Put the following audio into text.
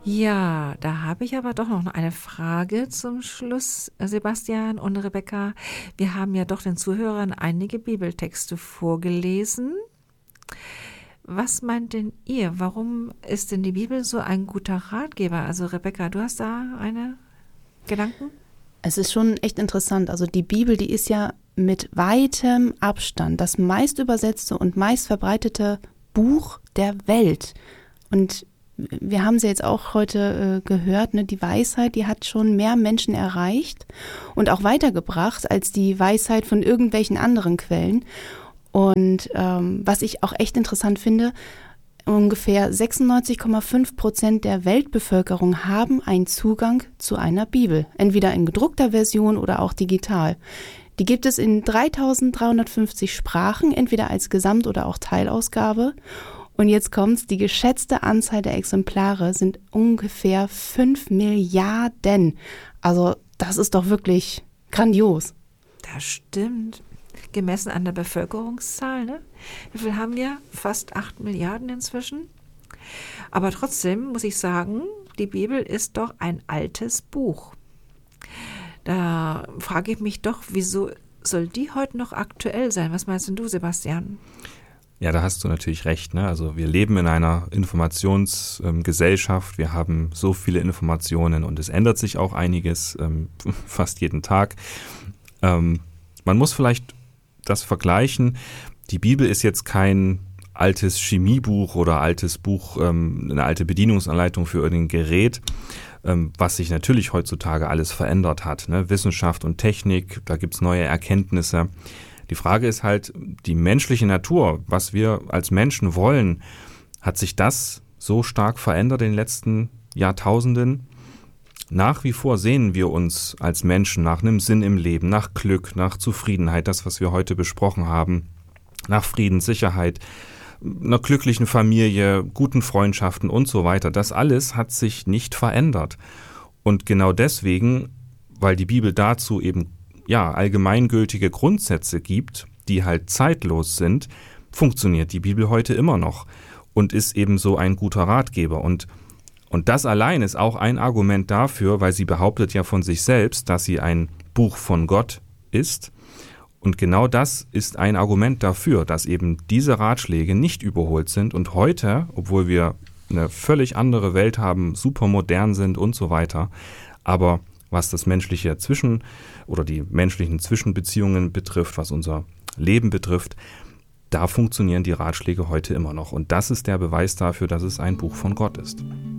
Ja, da habe ich aber doch noch eine Frage zum Schluss, Sebastian und Rebecca. Wir haben ja doch den Zuhörern einige Bibeltexte vorgelesen. Was meint denn ihr? Warum ist denn die Bibel so ein guter Ratgeber? Also Rebecca, du hast da eine Gedanken? Es ist schon echt interessant. Also die Bibel, die ist ja mit weitem Abstand das meist übersetzte und meist verbreitete Buch der Welt. Und wir haben sie jetzt auch heute gehört, ne? Die Weisheit, die hat schon mehr Menschen erreicht und auch weitergebracht als die Weisheit von irgendwelchen anderen Quellen. Und was ich auch echt interessant finde, ungefähr 96,5% der Weltbevölkerung haben einen Zugang zu einer Bibel, entweder in gedruckter Version oder auch digital. Die gibt es in 3350 Sprachen, entweder als Gesamt- oder auch Teilausgabe. Und jetzt kommt's, die geschätzte Anzahl der Exemplare sind ungefähr 5 Milliarden. Also das ist doch wirklich grandios. Das stimmt. Gemessen an der Bevölkerungszahl, ne? Wie viel haben wir? Fast 8 Milliarden inzwischen. Aber trotzdem muss ich sagen, die Bibel ist doch ein altes Buch. Da frage ich mich doch, wieso soll die heute noch aktuell sein? Was meinst denn du, Sebastian? Ja, da hast du natürlich recht, ne? Also wir leben in einer Informationsgesellschaft, wir haben so viele Informationen und es ändert sich auch einiges, fast jeden Tag. Man muss vielleicht das vergleichen. Die Bibel ist jetzt kein altes Chemiebuch oder altes Buch, eine alte Bedienungsanleitung für irgendein Gerät, was sich natürlich heutzutage alles verändert hat, ne? Wissenschaft und Technik, da gibt's neue Erkenntnisse. Die Frage ist halt, die menschliche Natur, was wir als Menschen wollen, hat sich das so stark verändert in den letzten Jahrtausenden? Nach wie vor sehnen wir uns als Menschen nach einem Sinn im Leben, nach Glück, nach Zufriedenheit, das, was wir heute besprochen haben, nach Frieden, Sicherheit, einer glücklichen Familie, guten Freundschaften und so weiter. Das alles hat sich nicht verändert. Und genau deswegen, weil die Bibel dazu eben allgemeingültige Grundsätze gibt, die halt zeitlos sind, funktioniert die Bibel heute immer noch und ist eben so ein guter Ratgeber. Und das allein ist auch ein Argument dafür, weil sie behauptet ja von sich selbst, dass sie ein Buch von Gott ist. Und genau das ist ein Argument dafür, dass eben diese Ratschläge nicht überholt sind und heute, obwohl wir eine völlig andere Welt haben, super modern sind und so weiter, aber was das menschliche oder die menschlichen Zwischenbeziehungen betrifft, was unser Leben betrifft, da funktionieren die Ratschläge heute immer noch. Und das ist der Beweis dafür, dass es ein Buch von Gott ist.